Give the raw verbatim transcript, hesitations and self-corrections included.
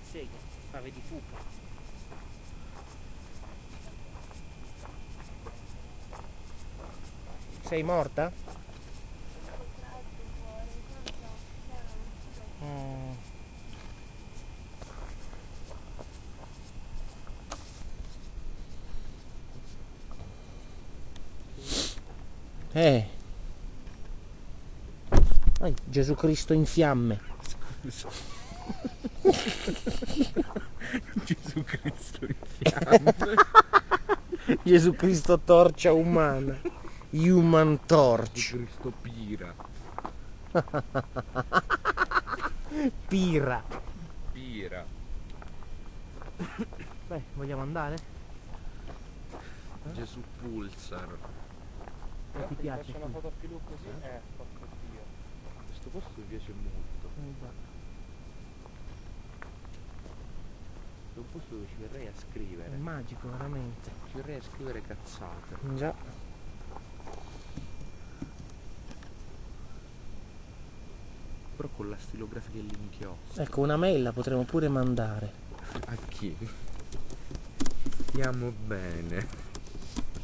sega, fave di fuoco. Sei morta? Mm. Eh. Oh, Gesù Cristo in fiamme. Scusa. Gesù Cristo in fiamme. Gesù Cristo torcia umana. Human Torch. Gesù Cristo pira. Pira. Pira. Beh, vogliamo andare? Gesù Pulsar. Eh, ti piace? Faccio una foto a più così? Eh, eh porca Dio. Questo posto mi piace molto. È un posto dove ci verrei a scrivere. È magico, veramente. Ci verrei a scrivere cazzate. Già. Però con la stilografia e l'inchiostro. Ecco, una mail la potremo pure mandare. A chi? Stiamo bene.